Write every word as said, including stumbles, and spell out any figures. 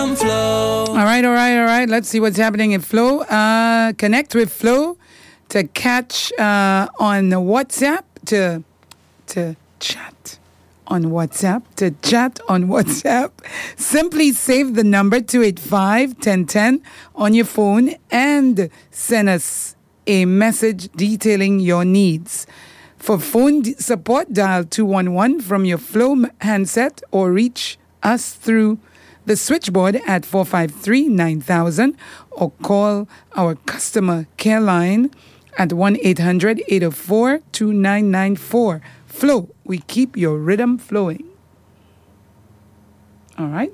All right, all right, all right. Let's see what's happening in Flow. Uh, connect with Flow to catch uh, on WhatsApp, to to chat on WhatsApp, to chat on WhatsApp. Simply save the number two eight five, one zero one zero on your phone and send us a message detailing your needs. For phone d- support, dial two one one from your Flow handset or reach us through the switchboard at four five three, nine thousand or call our customer care line at one eight hundred, eight oh four, two nine nine four. Flow, we keep your rhythm flowing. All right.